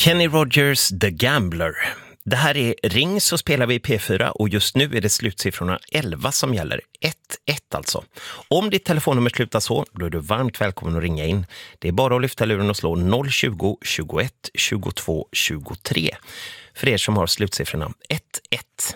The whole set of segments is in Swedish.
Kenny Rogers, The Gambler. Det här är Ring så spelar vi i P4 och just nu är det slutsiffrorna 11 som gäller. 1-1 alltså. Om ditt telefonnummer slutar så, då är du varmt välkommen att ringa in. Det är bara att lyfta luren och slå 020-21 22 23. För er som har slutsiffrorna 1-1.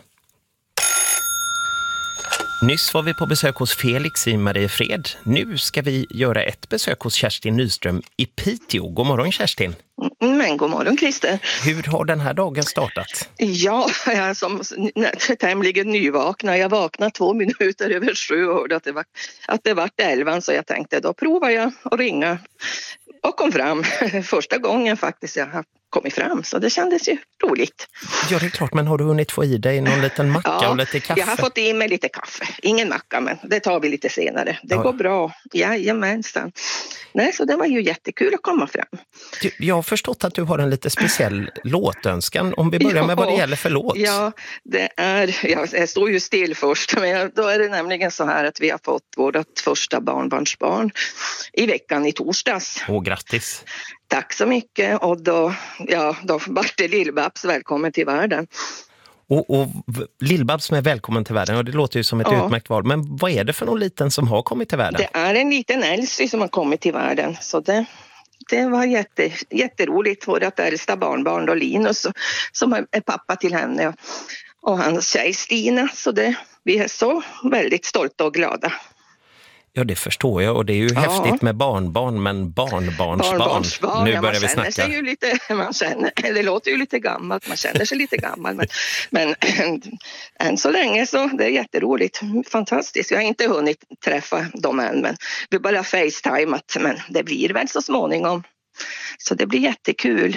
Nyss var vi på besök hos Felix i Mariefred. Nu ska vi göra ett besök hos Kerstin Nyström i Piteå. God morgon Kerstin. Men god morgon Christer. Hur har den här dagen startat? Ja, jag är som tämligen nyvakna. Jag vaknade 2 minuter över 7 och hörde att det var 11, så jag tänkte då provar jag att ringa. Och kom fram första gången faktiskt jag har kommit fram, så det kändes ju roligt. Ja, det är klart, men har du hunnit få i dig någon liten macka och lite kaffe? Jag har fått i mig lite kaffe. Ingen macka, men det tar vi lite senare. Det går bra. Jajamensan. Nej, så det var ju jättekul att komma fram. Jag har förstått att du har en lite speciell låtönskan. Om vi börjar med vad det gäller för låt. Ja, det är... Jag står ju still först, men då är det nämligen så här att vi har fått vårt första barnbarnsbarn i veckan i torsdags. Åh, grattis! Tack så mycket. Och då var det Lill-Babs välkommen till världen. Och Lill-Babs som är välkommen till världen, och det låter ju som ett utmärkt val. Men vad är det för någon liten som har kommit till världen? Det är en liten Elsie som har kommit till världen. Så det var jätteroligt. Vårt äldsta barnbarn då, Linus, som är pappa till henne, och hans tjej Stina. Så vi är så väldigt stolta och glada. Ja, det förstår jag, och det är ju häftigt med barnbarn, men barnbarnsbarn. Nu börjar vi snacka. Sig ju lite, det låter ju lite gammalt, man känner sig lite gammal, men än så länge så det är jätteroligt, fantastiskt. Jag har inte hunnit träffa dem än, men vi bara FaceTimeat, men det blir väl så småningom. Så det blir jättekul.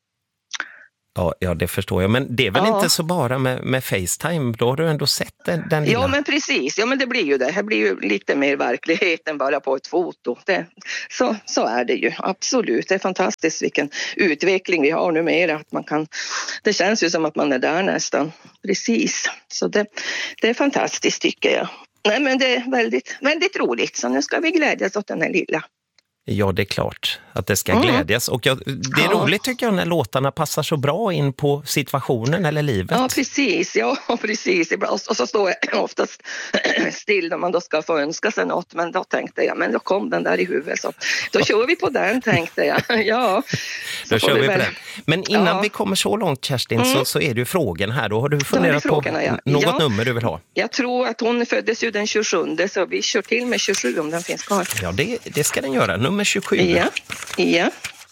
Ja, det förstår jag. Men det är väl inte så bara med FaceTime. Då har du ändå sett den lilla. Ja, men precis. Ja, men det blir ju det. Här blir ju lite mer verklighet än bara på ett foto. Så är det ju. Absolut. Det är fantastiskt vilken utveckling vi har numera. Det känns ju som att man är där nästan. Precis. Så det är fantastiskt tycker jag. Nej, men det är väldigt, väldigt roligt. Så nu ska vi glädjas åt den här lilla. Ja, det är klart att det ska glädjas. Och det är roligt tycker jag när låtarna passar så bra in på situationen eller livet. Ja, precis. Och så står jag oftast still när man då ska få önska sig något. Men då tänkte jag, men då kom den där i huvudet. Så då kör vi på den, tänkte jag. Ja, då kör vi på den. Men innan vi kommer så långt, Kerstin, så är det ju frågan här. Då har du funderat på något nummer du vill ha? Jag tror att hon föddes ju den 27, så vi kör till med 27 om den finns kvar. Ja, det ska den göra. Nummer 27. Ja.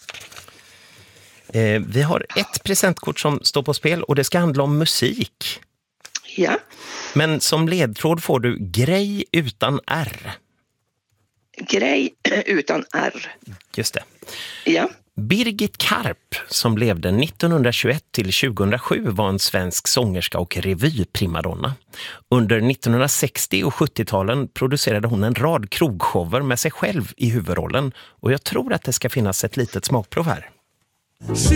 Vi har ett presentkort som står på spel och det ska handla om musik. Ja. Men som ledtråd får du grej utan R. Grej utan R. Just det. Ja. Birgit Karp, som levde 1921 till 2007, var en svensk sångerska och revyprimadonna. Under 1960- och 70-talen producerade hon en rad krogshower med sig själv i huvudrollen, och jag tror att det ska finnas ett litet smakprov här.